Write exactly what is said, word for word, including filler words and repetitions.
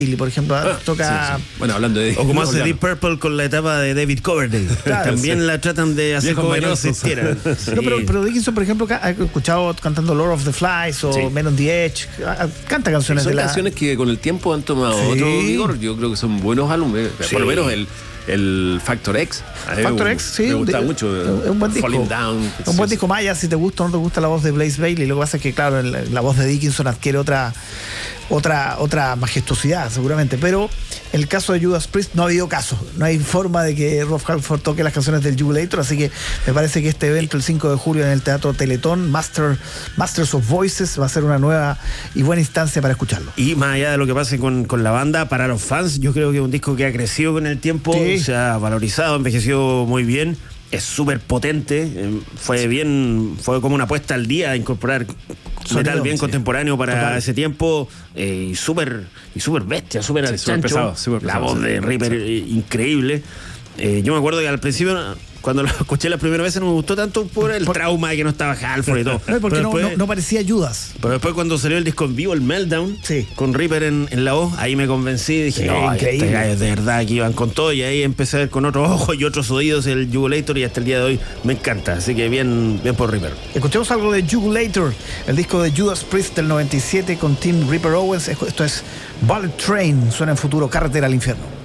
por ejemplo, ah, toca... Sí, sí. Bueno, hablando de... O como no, hace claro. Deep Purple con la etapa de David Coverdale. Claro, También sí. la tratan de hacer Viejos como que no mañosos. existiera. Sí. No, pero, pero Dickinson, por ejemplo, ha escuchado cantando Lord of the Flies o Sí. Men on the Edge. Canta canciones Son de la... canciones que con el tiempo han tomado Sí. otro vigor. Yo creo que son buenos álbumes. Sí. Por lo menos el, el Factor X. A mí Factor me, X, sí. Me gusta de- mucho. Es un buen disco. Falling Down. Es un buen disco. Maya, si te gusta o no te gusta la voz de Blaze Bayley. Lo que pasa es que, claro, el- la voz de Dickinson adquiere otra, otra, otra majestuosidad, seguramente. Pero el caso de Judas Priest no ha habido caso. No hay forma de que Rob Halford toque las canciones del Jubilator. Así que me parece que este evento, el cinco de julio, en el Teatro Teletón, Master, Masters of Voices, va a ser una nueva y buena instancia para escucharlo. Y más allá de lo que pase con, con la banda, para los fans, yo creo que es un disco que ha crecido con el tiempo, Sí. se ha valorizado, envejeció muy bien, es súper potente, eh, fue bien, fue como una apuesta al día incorporar Sonido, metal bien sí. contemporáneo para Total. ese tiempo, eh, y súper y súper bestia, súper Sí, al súper chancho. pesado, súper La pesado, voz sí, de súper Reaper pesado. eh, increíble. Eh, yo me acuerdo que al principio, cuando lo escuché la primera vez, no me gustó tanto por el Por- trauma de que no estaba Halford y todo. No, porque Pero no, después- no, no parecía Judas. pero después cuando salió el disco en vivo, el Meltdown, Sí. con Reaper en, en la voz, ahí me convencí y dije, Sí, no, increíble. este gallo de verdad que iban con todo, y ahí empecé a ver con otros ojos y otros oídos el Jubilator, y hasta el día de hoy me encanta, así que bien, bien por Reaper. Escuchemos algo de Jubilator, el disco de Judas Priest del noventa y siete con Tim Reaper Owens. Esto es Bullet Train, suena en futuro, Carretera al Infierno.